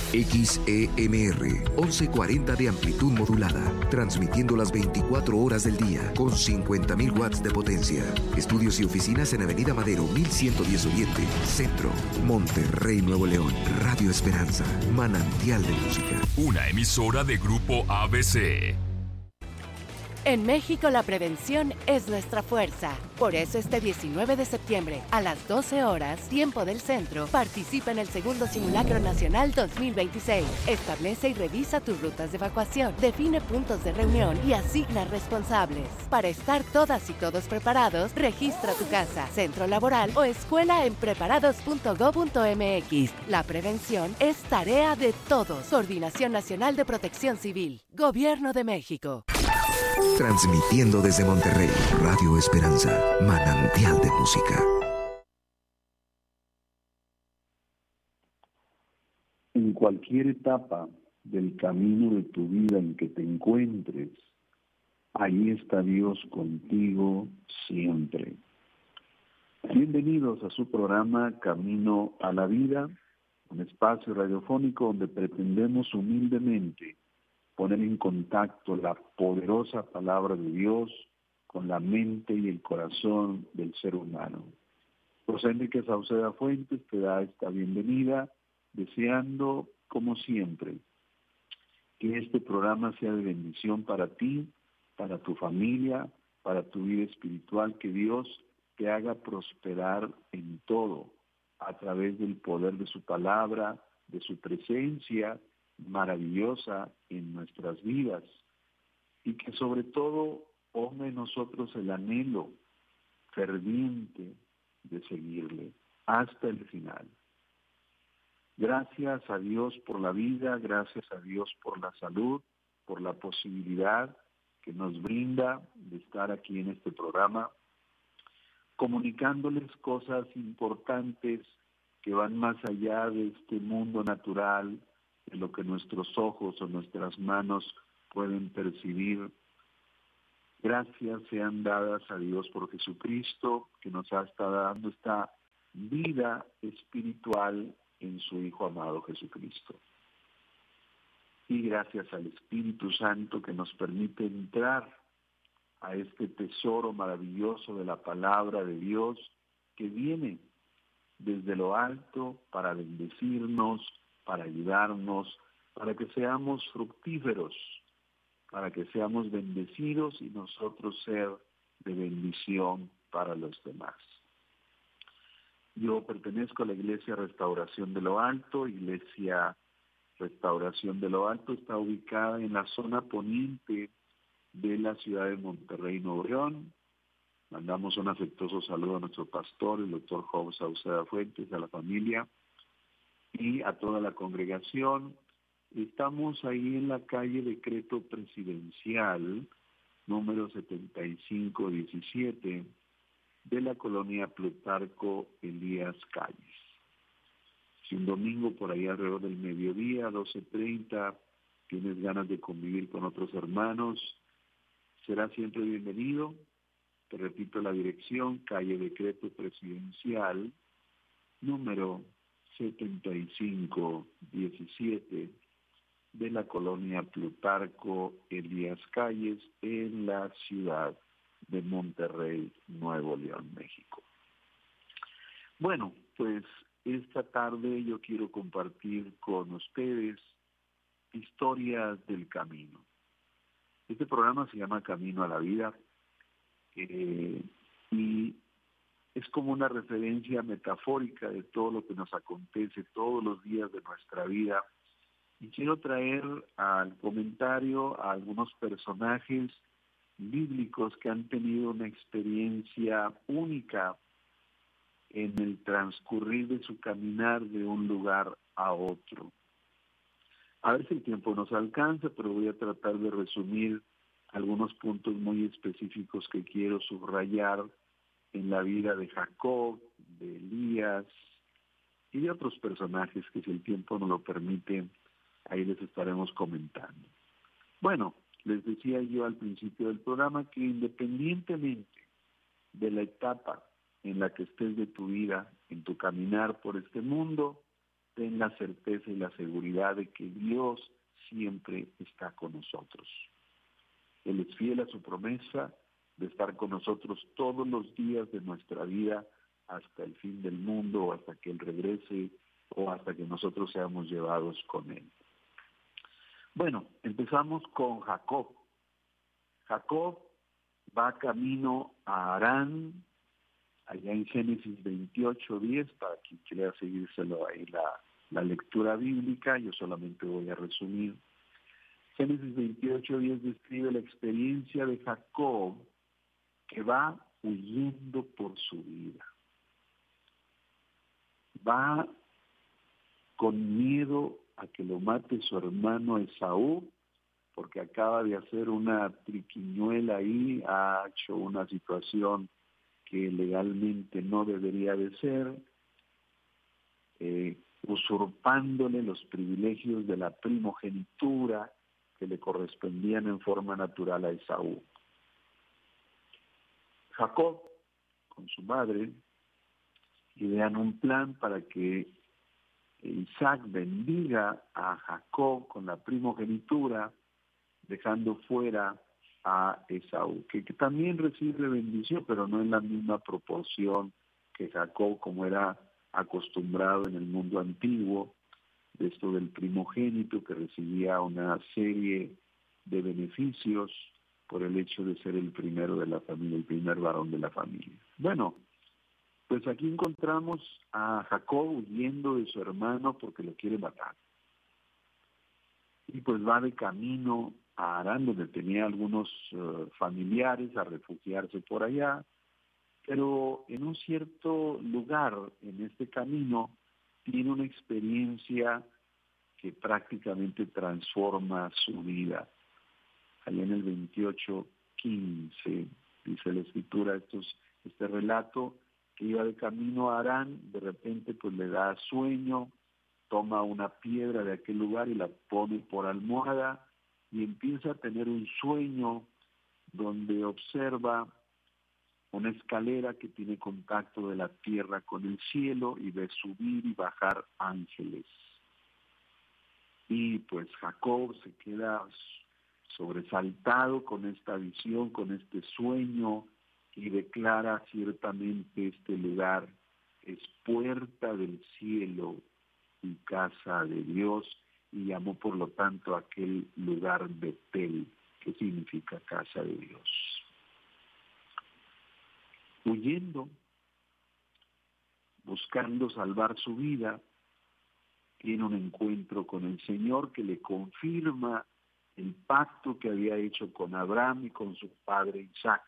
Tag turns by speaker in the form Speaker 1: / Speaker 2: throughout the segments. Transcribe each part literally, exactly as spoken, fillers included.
Speaker 1: X E M R, once cuarenta de amplitud modulada, transmitiendo las veinticuatro horas del día con cincuenta mil watts de potencia. Estudios y oficinas en Avenida Madero mil ciento diez Oriente, Centro, Monterrey, Nuevo León. Radio Esperanza, manantial de música.
Speaker 2: Una emisora de Grupo A B C.
Speaker 3: En México la prevención es nuestra fuerza. Por eso este diecinueve de septiembre, a las doce horas, tiempo del centro, participa en el segundo Simulacro Nacional dos mil veintiséis. Establece y revisa tus rutas de evacuación, define puntos de reunión y asigna responsables. Para estar todas y todos preparados, registra tu casa, centro laboral o escuela en preparados punto gob punto eme equis. La prevención es tarea de todos. Coordinación Nacional de Protección Civil. Gobierno de México.
Speaker 1: Transmitiendo desde Monterrey, Radio Esperanza, manantial de música.
Speaker 4: En cualquier etapa del camino de tu vida en que te encuentres, ahí está Dios contigo siempre. Bienvenidos a su programa Camino a la Vida, un espacio radiofónico donde pretendemos humildemente poner en contacto la poderosa palabra de Dios con la mente y el corazón del ser humano. José Enrique Sauceda Fuentes te da esta bienvenida, deseando, como siempre, que este programa sea de bendición para ti, para tu familia, para tu vida espiritual, que Dios te haga prosperar en todo, a través del poder de su palabra, de su presencia maravillosa en nuestras vidas, y que sobre todo ponga en nosotros el anhelo ferviente de seguirle hasta el final. Gracias a Dios por la vida, gracias a Dios por la salud, por la posibilidad que nos brinda de estar aquí en este programa, comunicándoles cosas importantes que van más allá de este mundo natural, de lo que nuestros ojos o nuestras manos pueden percibir. Gracias sean dadas a Dios por Jesucristo, que nos ha estado dando esta vida espiritual en su Hijo amado Jesucristo. Y gracias al Espíritu Santo que nos permite entrar a este tesoro maravilloso de la palabra de Dios, que viene desde lo alto para bendecirnos, para ayudarnos, para que seamos fructíferos, para que seamos bendecidos y nosotros ser de bendición para los demás. Yo pertenezco a la Iglesia Restauración de lo Alto. Iglesia Restauración de lo Alto está ubicada en la zona poniente de la ciudad de Monterrey, Nuevo León. Mandamos un afectuoso saludo a nuestro pastor, el doctor Job Sauceda Fuentes, a la familia y a toda la congregación. Estamos ahí en la calle Decreto Presidencial, número setenta y cinco diecisiete, de la colonia Plutarco Elías Calles. Si un domingo por ahí alrededor del mediodía, doce treinta, tienes ganas de convivir con otros hermanos, será siempre bienvenido. Te repito la dirección: calle Decreto Presidencial, número setenta y cinco diecisiete, de la colonia Plutarco Elías Calles, en la ciudad de Monterrey, Nuevo León, México. Bueno, pues esta tarde yo quiero compartir con ustedes historias del camino. Este programa se llama Camino a la Vida, eh, y es como una referencia metafórica de todo lo que nos acontece todos los días de nuestra vida. Y quiero traer al comentario a algunos personajes bíblicos que han tenido una experiencia única en el transcurrir de su caminar de un lugar a otro. A ver si el tiempo nos alcanza, pero voy a tratar de resumir algunos puntos muy específicos que quiero subrayar en la vida de Jacob, de Elías y de otros personajes que, si el tiempo nos lo permite, ahí les estaremos comentando. Bueno, les decía yo al principio del programa que independientemente de la etapa en la que estés de tu vida, en tu caminar por este mundo, ten la certeza y la seguridad de que Dios siempre está con nosotros. Él es fiel a su promesa de estar con nosotros todos los días de nuestra vida hasta el fin del mundo, o hasta que Él regrese, o hasta que nosotros seamos llevados con Él. Bueno, empezamos con Jacob. Jacob va camino a Harán, allá en Génesis veintiocho diez, para quien quiera seguírselo ahí la, la lectura bíblica, yo solamente voy a resumir. Génesis veintiocho diez describe la experiencia de Jacob, que va huyendo por su vida. Va con miedo a que lo mate su hermano Esaú, porque acaba de hacer una triquiñuela ahí, ha hecho una situación que legalmente no debería de ser, eh, usurpándole los privilegios de la primogenitura que le correspondían en forma natural a Esaú. Jacob, con su madre, idean un plan para que Isaac bendiga a Jacob con la primogenitura, dejando fuera a Esaú, que, que también recibe bendición, pero no en la misma proporción que Jacob, como era acostumbrado en el mundo antiguo, de esto del primogénito, que recibía una serie de beneficios por el hecho de ser el primero de la familia, el primer varón de la familia. Bueno, pues aquí encontramos a Jacob huyendo de su hermano porque lo quiere matar. Y pues va de camino a Harán, donde tenía algunos uh, familiares, a refugiarse por allá, pero en un cierto lugar en este camino tiene una experiencia que prácticamente transforma su vida. Allá en el veintiocho quince dice la escritura, estos, este relato, que iba de camino a Harán, de repente pues le da sueño, toma una piedra de aquel lugar y la pone por almohada y empieza a tener un sueño donde observa una escalera que tiene contacto de la tierra con el cielo y ve subir y bajar ángeles. Y pues Jacob se queda sobresaltado con esta visión, con este sueño, y declara ciertamente este lugar es puerta del cielo y casa de Dios, y llamó por lo tanto a aquel lugar Betel, que significa casa de Dios. Huyendo, buscando salvar su vida, tiene un encuentro con el Señor que le confirma el pacto que había hecho con Abraham y con su padre Isaac.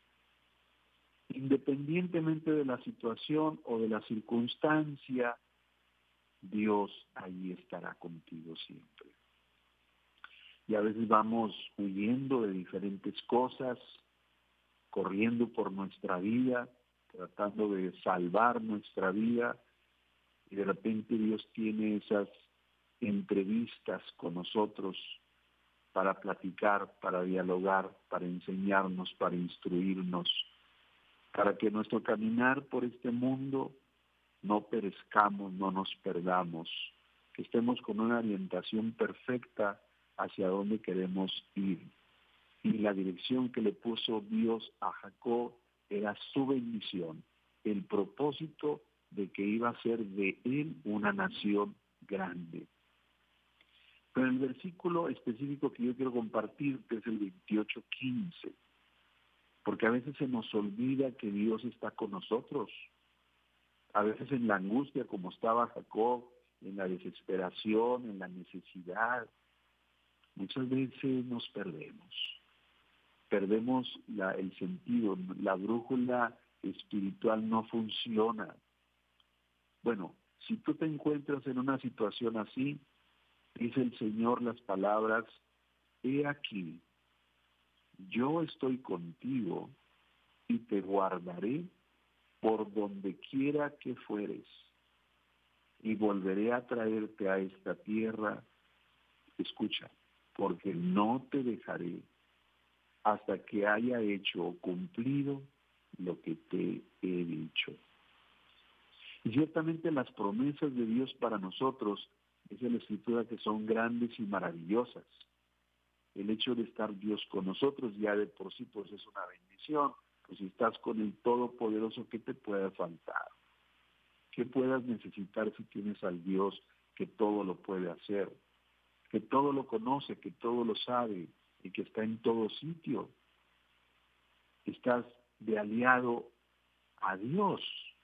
Speaker 4: Independientemente de la situación o de la circunstancia, Dios ahí estará contigo siempre. Y a veces vamos huyendo de diferentes cosas, corriendo por nuestra vida, tratando de salvar nuestra vida, y de repente Dios tiene esas entrevistas con nosotros para platicar, para dialogar, para enseñarnos, para instruirnos, para que nuestro caminar por este mundo no perezcamos, no nos perdamos, que estemos con una orientación perfecta hacia donde queremos ir. Y la dirección que le puso Dios a Jacob era su bendición, el propósito de que iba a ser de él una nación grande. Pero el versículo específico que yo quiero compartirte es el veintiocho quince, porque a veces se nos olvida que Dios está con nosotros. A veces en la angustia, como estaba Jacob, en la desesperación, en la necesidad, muchas veces nos perdemos. Perdemos la, el sentido, la brújula espiritual no funciona. Bueno, si tú te encuentras en una situación así, dice el Señor las palabras, he aquí, yo estoy contigo y te guardaré por donde quiera que fueres, y volveré a traerte a esta tierra, escucha, porque no te dejaré hasta que haya hecho o cumplido lo que te he dicho. Y ciertamente las promesas de Dios para nosotros, dice la Escritura, que son grandes y maravillosas. El hecho de estar Dios con nosotros ya de por sí pues es una bendición. Pues si estás con el Todopoderoso, ¿qué te puede faltar? ¿Qué puedas necesitar si tienes al Dios que todo lo puede hacer? Que todo lo conoce, que todo lo sabe y que está en todo sitio. Estás de aliado a Dios.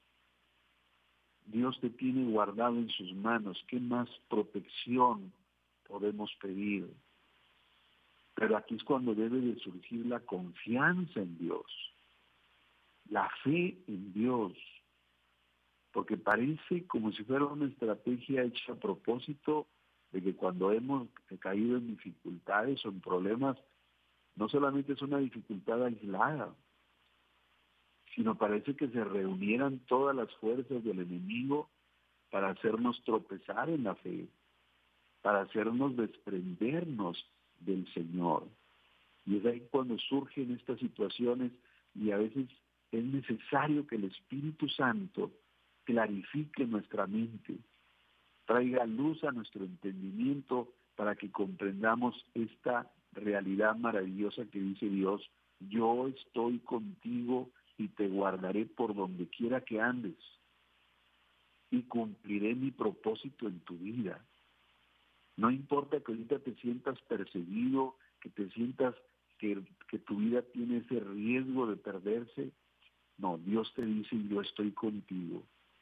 Speaker 4: Dios te tiene guardado en sus manos. ¿Qué más protección podemos pedir? Pero aquí es cuando debe de surgir la confianza en Dios, la fe en Dios, porque parece como si fuera una estrategia hecha a propósito de que cuando hemos caído en dificultades o en problemas, no solamente es una dificultad aislada, sino parece que se reunieran todas las fuerzas del enemigo para hacernos tropezar en la fe, para hacernos desprendernos del Señor. Y es ahí cuando surgen estas situaciones y a veces es necesario que el Espíritu Santo clarifique nuestra mente, traiga luz a nuestro entendimiento para que comprendamos esta realidad maravillosa que dice Dios: yo estoy contigo y te guardaré por donde quiera que andes y cumpliré mi propósito en tu vida. No importa que ahorita te sientas perseguido, que te sientas que, que tu vida tiene ese riesgo de perderse. No, Dios te dice: yo estoy contigo.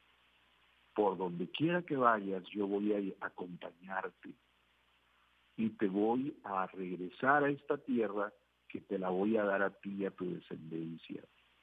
Speaker 4: Por donde quiera que vayas, yo voy a acompañarte. Y te voy a regresar a esta tierra que te la voy a dar a ti y a tu descendencia.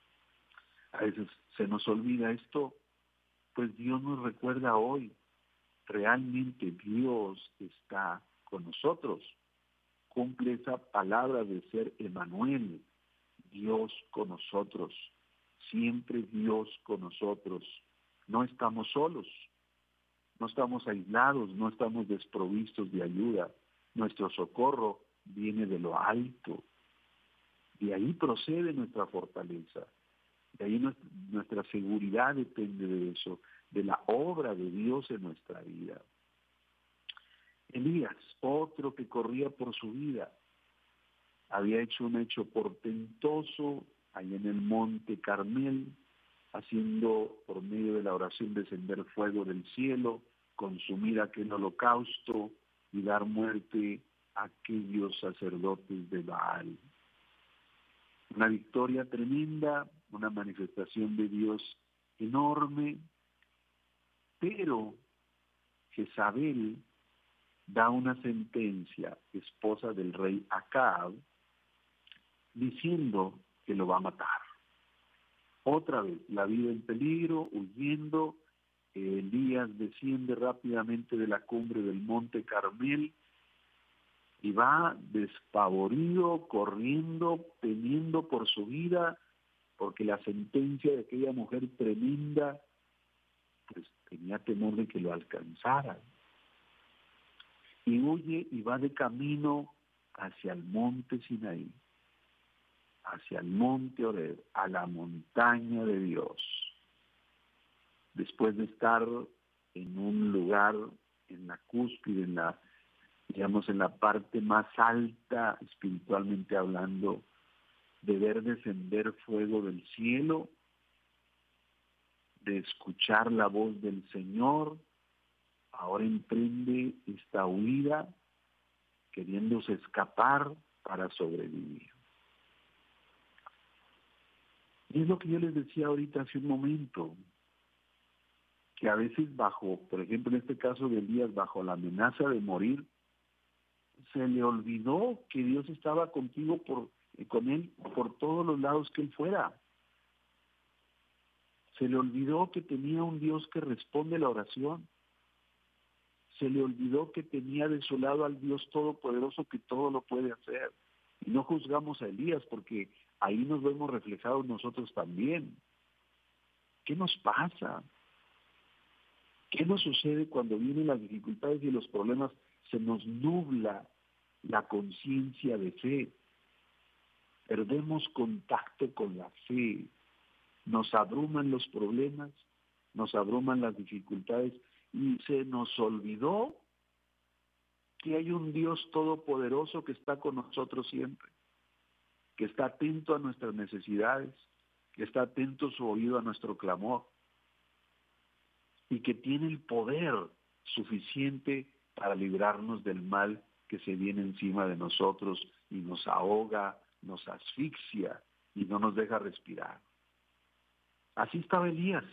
Speaker 4: A veces se nos olvida esto, pues Dios nos recuerda hoy. Realmente Dios está con nosotros. Cumple esa palabra de ser Emmanuel, Dios con nosotros. Siempre Dios con nosotros. No estamos solos, no estamos aislados, no estamos desprovistos de ayuda. Nuestro socorro viene de lo alto. De ahí procede nuestra fortaleza. De ahí nuestra, nuestra seguridad depende de eso, de la obra de Dios en nuestra vida. Elías, otro que corría por su vida, había hecho un hecho portentoso allá en el monte Carmel, haciendo por medio de la oración descender fuego del cielo, consumir aquel holocausto y dar muerte a aquellos sacerdotes de Baal. Una victoria tremenda, una manifestación de Dios enorme, pero Jezabel da una sentencia, esposa del rey Acab, diciendo que lo va a matar. Otra vez, la vida en peligro, huyendo. Elías desciende rápidamente de la cumbre del monte Carmel y va despavorido, corriendo, temiendo por su vida, porque la sentencia de aquella mujer tremenda, pues tenía temor de que lo alcanzara. Y huye y va de camino hacia el monte Sinaí, hacia el monte Horeb, a la montaña de Dios. Después de estar en un lugar, en la cúspide, en la, digamos, en la parte más alta, espiritualmente hablando, de ver descender fuego del cielo, de escuchar la voz del Señor, ahora emprende esta huida, queriéndose escapar para sobrevivir. Y es lo que yo les decía ahorita hace un momento, que a veces bajo, por ejemplo en este caso de Elías, bajo la amenaza de morir, se le olvidó que Dios estaba contigo por, eh, con él por todos los lados que él fuera. Se le olvidó que tenía un Dios que responde la oración. Se le olvidó que tenía de su lado al Dios Todopoderoso que todo lo puede hacer. Y no juzgamos a Elías porque ahí nos vemos reflejados nosotros también. ¿Qué nos pasa? ¿Qué nos sucede cuando vienen las dificultades y los problemas? Se nos nubla la conciencia de fe. Perdemos contacto con la fe. Nos abruman los problemas nos abruman las dificultades y se nos olvidó que hay un Dios todopoderoso que está con nosotros siempre, que está atento a nuestras necesidades, que está atento su oído a nuestro clamor y que tiene el poder suficiente para librarnos del mal que se viene encima de nosotros y nos ahoga, nos asfixia y no nos deja respirar. Así estaba Elías,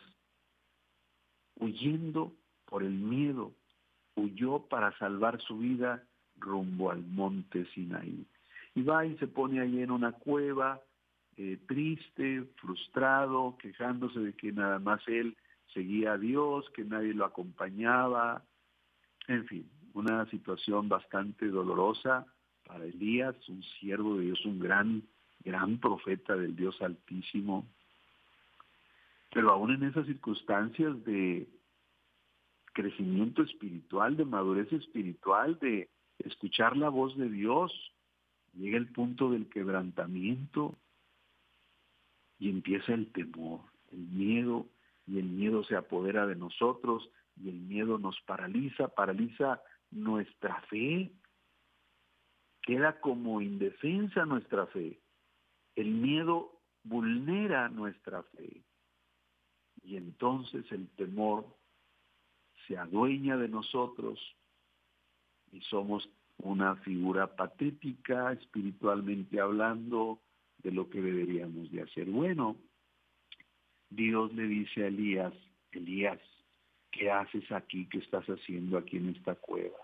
Speaker 4: huyendo por el miedo, huyó para salvar su vida rumbo al monte Sinaí. Y va y se pone ahí en una cueva, eh, triste, frustrado, quejándose de que nada más él seguía a Dios, que nadie lo acompañaba, en fin, una situación bastante dolorosa para Elías, un siervo de Dios, un gran, gran profeta del Dios Altísimo. Pero aún en esas circunstancias de crecimiento espiritual, de madurez espiritual, de escuchar la voz de Dios, llega el punto del quebrantamiento y empieza el temor, el miedo, y el miedo se apodera de nosotros y el miedo nos paraliza, paraliza nuestra fe, queda como indefensa nuestra fe. El miedo vulnera nuestra fe y entonces el temor se adueña de nosotros y somos una figura patética, espiritualmente hablando, de lo que deberíamos de hacer. Bueno, Dios le dice a Elías, Elías, ¿qué haces aquí? ¿Qué estás haciendo aquí en esta cueva?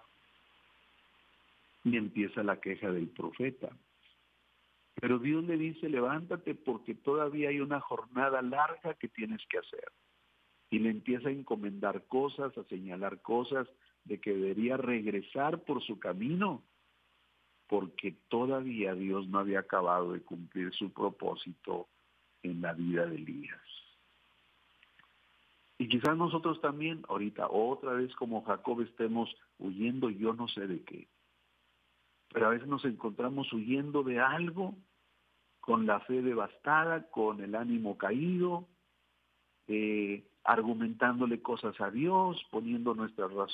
Speaker 4: Y empieza la queja del profeta. Pero Dios le dice, levántate porque todavía hay una jornada larga que tienes que hacer. Y le empieza a encomendar cosas, a señalar cosas de que debería regresar por su camino, porque todavía Dios no había acabado de cumplir su propósito en la vida de Elías. Y quizás nosotros también, ahorita, otra vez como Jacob, estemos huyendo yo no sé de qué. Pero a veces nos encontramos huyendo de algo, con la fe devastada, con el ánimo caído, eh, argumentándole cosas a Dios, poniendo nuestras razones